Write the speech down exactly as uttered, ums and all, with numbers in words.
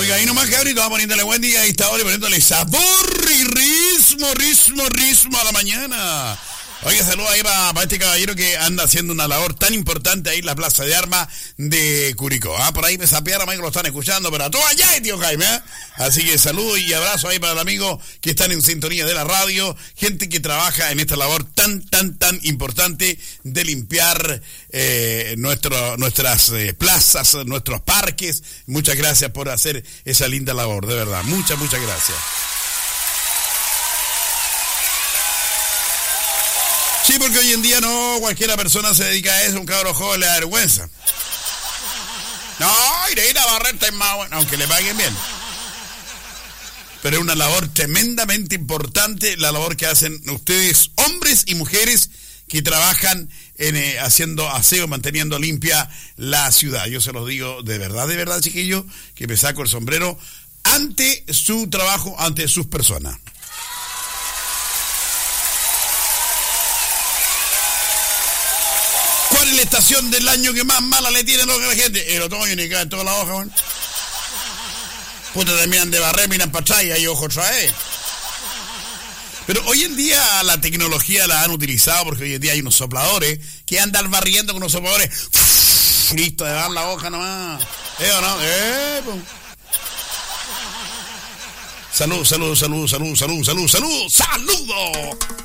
Oiga, ahí nomás que ahorita vamos poniéndole buen día a esta hora y poniéndole sabor y ritmo, ritmo, ritmo a la mañana. Oiga, saludos ahí para, para este caballero que anda haciendo una labor tan importante ahí en la Plaza de Armas de Curicó. Ah, por ahí me sapearon, que lo están escuchando, pero a todo allá, tío Jaime. ¿eh? Así que saludos y abrazo ahí para el amigo que están en sintonía de la radio, gente que trabaja en esta labor tan, tan, tan importante de limpiar eh, nuestro, nuestras eh, plazas, nuestros parques. Muchas gracias por hacer esa linda labor, de verdad. Muchas, muchas gracias. Sí, porque hoy en día no cualquiera persona se dedica a eso, un cabro joven le da vergüenza. No, ir a ir a barrerte es más bueno, aunque le paguen bien. Pero es una labor tremendamente importante, la labor que hacen ustedes, hombres y mujeres, que trabajan en, eh, haciendo aseo, manteniendo limpia la ciudad. Yo se los digo de verdad, de verdad, chiquillos, que me saco el sombrero ante su trabajo, ante sus personas. ¿Cuál es la estación del año que más mala le tienen a la gente? El otoño, ni cae en toda la hoja, ¿bueno? Puta, terminan de barrer, miran para atrás y hay ojo otra vez. Pero hoy en día la tecnología la han utilizado porque hoy en día hay unos sopladores que andan barriendo con unos sopladores. Listo, de dar la hoja nomás. ¿Eh o no? Eh, pues. Salud, salud, salud, salud, salud, salud, salud, saludo.